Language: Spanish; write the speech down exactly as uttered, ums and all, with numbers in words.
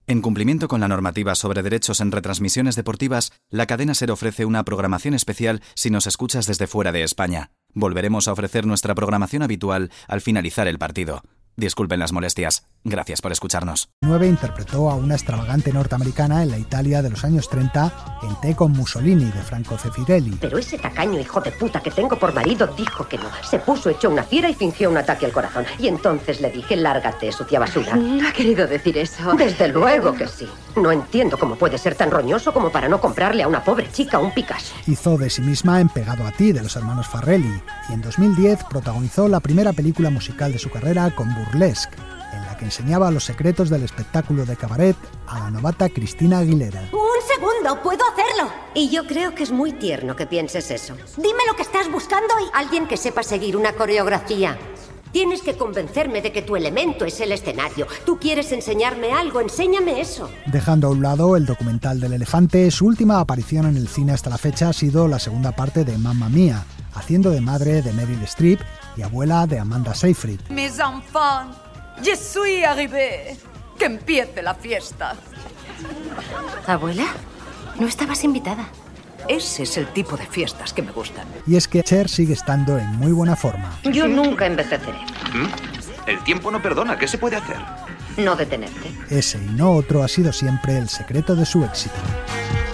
En cumplimiento con la normativa sobre derechos en retransmisiones deportivas, la cadena SER ofrece una programación especial si nos escuchas desde fuera de España. Volveremos a ofrecer nuestra programación habitual al finalizar el partido. Disculpen las molestias. Gracias por escucharnos. nueve interpretó a una extravagante norteamericana en la Italia de los años treinta en Te con Mussolini, de Franco Zeffirelli. Pero ese tacaño hijo de puta que tengo por marido dijo que no. Se puso hecho una fiera y fingió un ataque al corazón. Y entonces le dije, lárgate, sucia basura. No ha querido decir eso. Desde luego que sí. No entiendo cómo puede ser tan roñoso como para no comprarle a una pobre chica un Picasso. Hizo de sí misma en Pegado a ti, de los hermanos Farrelly, y en dos mil diez protagonizó la primera película musical de su carrera con Burlesque, en la que enseñaba los secretos del espectáculo de cabaret a la novata Cristina Aguilera. ¡Un segundo! ¡Puedo hacerlo! Y yo creo que es muy tierno que pienses eso. Dime lo que estás buscando y... Alguien que sepa seguir una coreografía. Tienes que convencerme de que tu elemento es el escenario. Tú quieres enseñarme algo, enséñame eso. Dejando a un lado el documental del elefante, su última aparición en el cine hasta la fecha ha sido la segunda parte de Mamma Mía, haciendo de madre de Meryl Streep y abuela de Amanda Seyfried. Mes enfants, je suis arrivée. Que empiece la fiesta. ¿Abuela? No estabas invitada. Ese es el tipo de fiestas que me gustan. Y es que Cher sigue estando en muy buena forma. Yo nunca envejeceré. ¿Mm? El tiempo no perdona. ¿Qué se puede hacer? No detenerte. Ese y no otro ha sido siempre el secreto de su éxito.